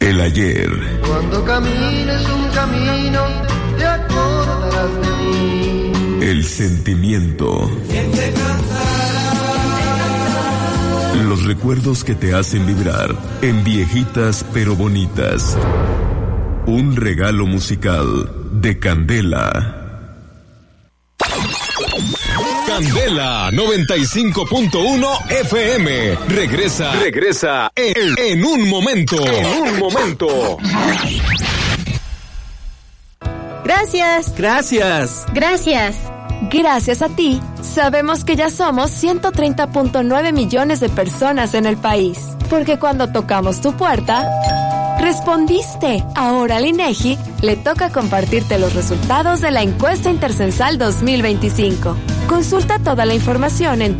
El ayer. Cuando camines un camino, te acordarás de mí. El sentimiento. Los recuerdos que te hacen vibrar en Viejitas pero Bonitas. Un regalo musical de Candela. Candela 95.1 FM. Regresa en un momento. Gracias. Gracias a ti, sabemos que ya somos 130.9 millones de personas en el país. Porque cuando tocamos tu puerta, respondiste. Ahora al INEGI le toca compartirte los resultados de la encuesta Intercensal 2025. Consulta toda la información en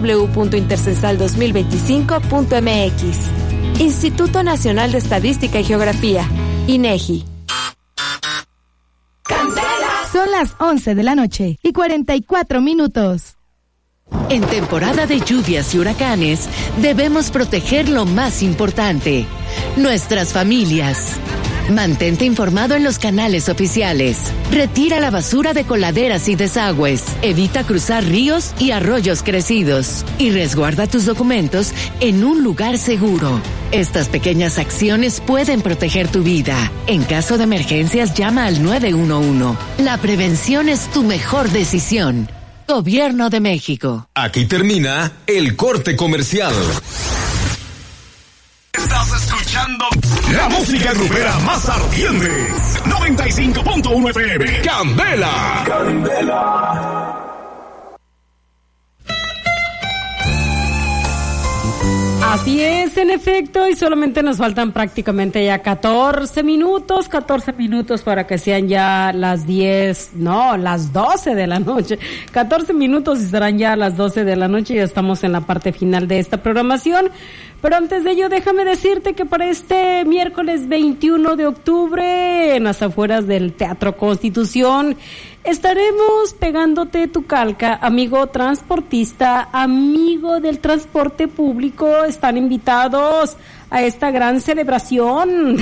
www.intercensal2025.mx. Instituto Nacional de Estadística y Geografía, INEGI. Son las 11 de la noche y 44 minutos. En temporada de lluvias y huracanes, debemos proteger lo más importante, nuestras familias. Mantente informado en los canales oficiales. Retira la basura de coladeras y desagües. Evita cruzar ríos y arroyos crecidos. Y resguarda tus documentos en un lugar seguro. Estas pequeñas acciones pueden proteger tu vida. En caso de emergencias, llama al 911. La prevención es tu mejor decisión. Gobierno de México. Aquí termina el corte comercial. Estás escuchando la música grupera más ardiente. 95.1 FM. Candela. Así es, en efecto, y solamente nos faltan prácticamente ya 14 minutos para que sean ya las 12 de la noche. 14 minutos y serán ya las 12 de la noche, ya estamos en la parte final de esta programación. Pero antes de ello, déjame decirte que para este miércoles 21 de octubre, en las afueras del Teatro Constitución, estaremos pegándote tu calca, amigo transportista, amigo del transporte público. Están invitados a esta gran celebración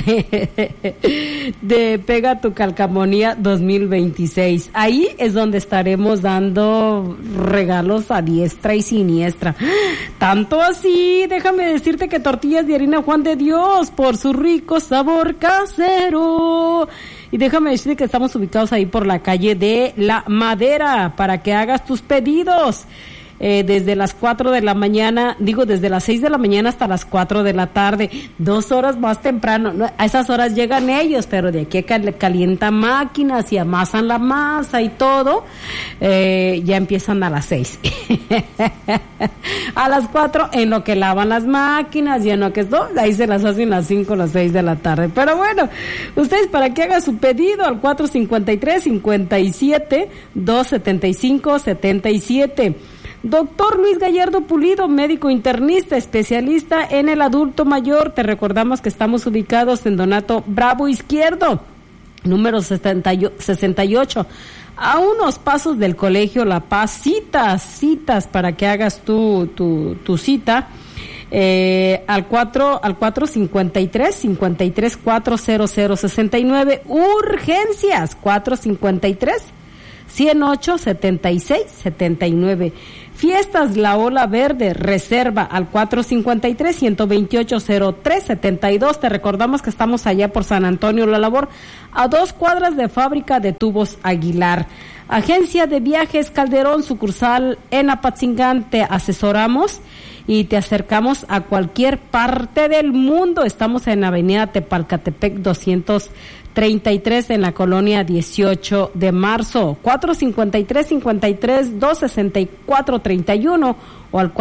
de Pega tu Calcamonía 2026. Ahí es donde estaremos dando regalos a diestra y siniestra. Tanto así, déjame decirte que tortillas de harina Juan de Dios, por su rico sabor casero. Y déjame decirte que estamos ubicados ahí por la calle de La Madera para que hagas tus pedidos. Desde las 4 de la mañana, desde las 6 de la mañana hasta las 4 de la tarde, 2 horas más temprano. No, a esas horas llegan ellos, pero de aquí calientan máquinas y amasan la masa y todo, ya empiezan a las 6. A las 4 en lo que lavan las máquinas y en lo que ahí se las hacen las 5 o las 6 de la tarde. Pero bueno, ustedes para que hagan su pedido al 453-57, 275-77. Doctor Luis Gallardo Pulido, médico internista, especialista en el adulto mayor. Te recordamos que estamos ubicados en Donato Bravo Izquierdo, número 68, a unos pasos del Colegio La Paz. Citas para que hagas tu cita. Al 453-53-40069. Urgencias, 453-108-76-79. Fiestas La Ola Verde, reserva al 453-128-03-72. Te recordamos que estamos allá por San Antonio La Labor, a 2 cuadras de Fábrica de Tubos Aguilar. Agencia de Viajes Calderón, sucursal en Apatzingán, te asesoramos y te acercamos a cualquier parte del mundo. Estamos en Avenida Tepalcatepec 233 en la colonia 18 de marzo, 453-53-264-31 o al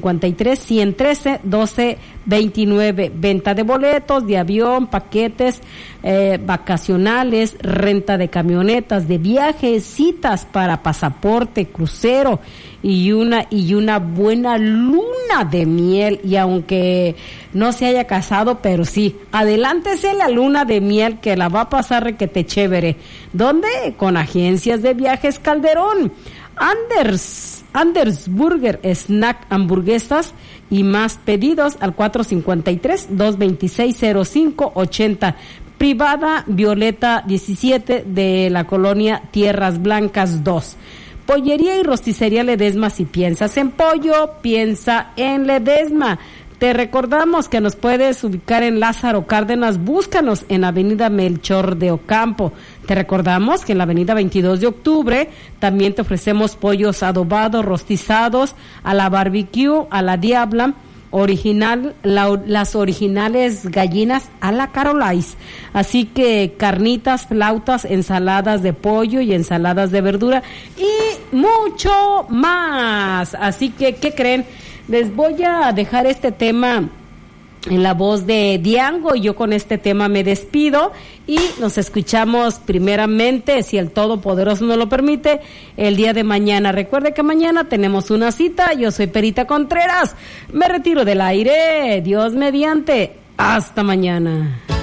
453-113-1229. Venta de boletos de avión, paquetes vacacionales, renta de camionetas, de viajes, citas para pasaporte, crucero y una buena luna de miel. Y aunque no se haya casado, pero sí, adelántese la luna de miel que la va a pasar requete chévere. ¿Dónde? Con Agencias de Viajes Calderón. Anders Burger Snack Hamburguesas y más pedidos al 453-226-0580. Privada Violeta 17 de la colonia Tierras Blancas 2. Pollería y rosticería Ledesma. Si piensas en pollo, piensa en Ledesma. Te recordamos que nos puedes ubicar en Lázaro Cárdenas, búscanos en Avenida Melchor de Ocampo. Te recordamos que en la Avenida 22 de Octubre también te ofrecemos pollos adobados, rostizados, a la barbecue, a la diabla, las originales gallinas a la Carolais. Así que carnitas, flautas, ensaladas de pollo y ensaladas de verdura y mucho más. Así que, ¿qué creen? Les voy a dejar este tema en la voz de Diango y yo con este tema me despido y nos escuchamos primeramente, si el Todopoderoso nos lo permite, el día de mañana. Recuerde que mañana tenemos una cita. Yo soy Perita Contreras. Me retiro del aire. Dios mediante. Hasta mañana.